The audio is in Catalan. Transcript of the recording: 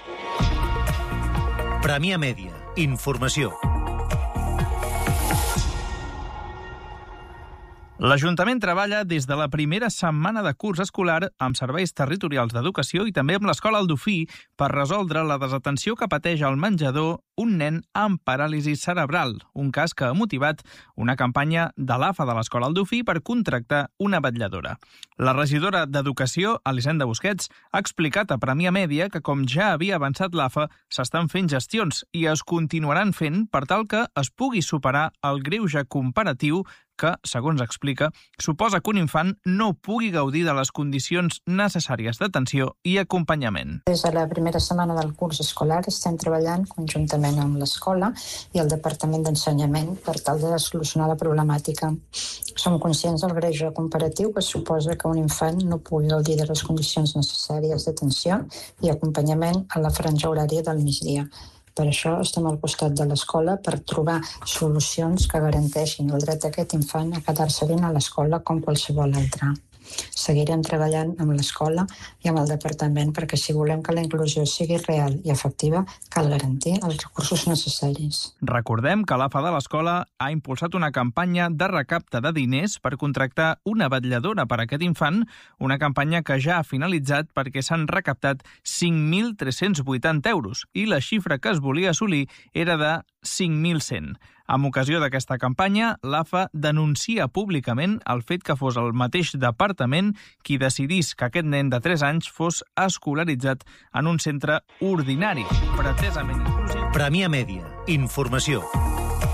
Premià Mèdia. Informació. L'Ajuntament treballa des de la primera setmana de curs escolar amb serveis territorials d'educació i també amb l'Escola Aldofí per resoldre la desatenció que pateix al menjador un nen amb paràlisi cerebral, un cas que ha motivat una campanya de l'AFA de l'Escola Aldofí per contractar una vetlladora. La regidora d'Educació, Elisenda Busquets, ha explicat a Premià Mèdia que, com ja havia avançat l'AFA, s'estan fent gestions i es continuaran fent per tal que es pugui superar el greuge comparatiu que, segons explica, suposa que un infant no pugui gaudir de les condicions necessàries d'atenció i acompanyament. Des de la primera setmana del curs escolar estem treballant conjuntament amb l'escola i el Departament d'Ensenyament per tal de solucionar la problemàtica. Som conscients del greuge comparatiu que suposa que un infant no pugui gaudir de les condicions necessàries d'atenció i acompanyament a la franja horària del migdia. Per això estem al costat de l'escola per trobar solucions que garanteixin el dret d'aquest infant a quedar-se ben a l'escola com qualsevol altre. Seguirem treballant amb l'escola i amb el departament perquè si volem que la inclusió sigui real i efectiva, cal garantir els recursos necessaris. Recordem que l'AFA de l'escola ha impulsat una campanya de recapte de diners per contractar una vetlladora per a aquest infant, una campanya que ja ha finalitzat perquè s'han recaptat 5.380 euros i la xifra que es volia assolir era de 5.100. Amb ocasió d'aquesta campanya, l'AFA denuncia públicament el fet que fos el mateix departament qui decidís que aquest nen de 3 anys fos escolaritzat en un centre ordinari, pretesament inclusiu. Premià Mèdia. Informació.